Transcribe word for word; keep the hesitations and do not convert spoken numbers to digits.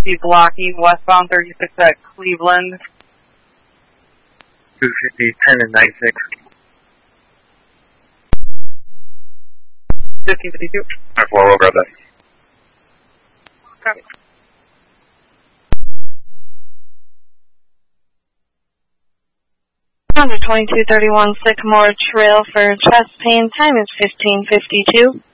fifty blocking westbound thirty-six at Cleveland. two fifty, ten and ninety-six. fifteen fifty-two. nine four, we'll grab that. Copy. one twenty-two thirty-one Sycamore Trail for chest pain. Time is fifteen fifty-two.